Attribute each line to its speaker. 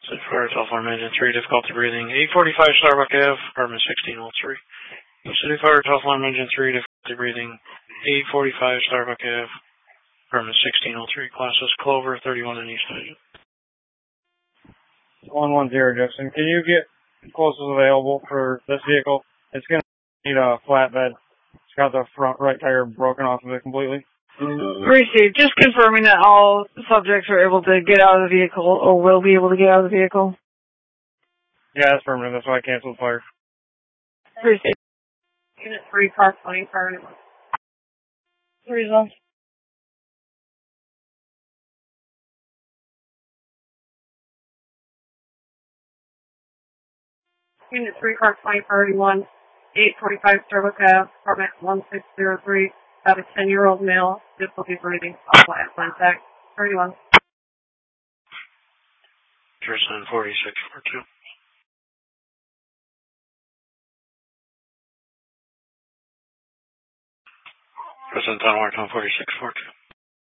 Speaker 1: Fire Telephone Engine 3, difficulty breathing. 845 Starbuck Ave, apartment 1603. City Fire Telephone Engine 3, difficulty breathing. 845 Starbuck Ave, apartment 1603. Classes Clover, 31 in East Division.
Speaker 2: 110, Justin. Can you get closest available for this vehicle? It's going to need a flatbed. It's got the front right tire broken off of it completely.
Speaker 3: Received. Just confirming that all subjects are able to get out of the vehicle or will be able to get out of the vehicle.
Speaker 2: Yeah, that's permanent. That's why I canceled fire.
Speaker 3: Received.
Speaker 4: Unit 3, car 20, fire.
Speaker 3: 3 zones.
Speaker 4: Unit 3, car 20, priority 1, 845 Starbuck Ave, apartment 1603. About a 10-year-old male, difficulty breathing, off-line contact, 31.
Speaker 1: Person 4642. Person Dunware 4642.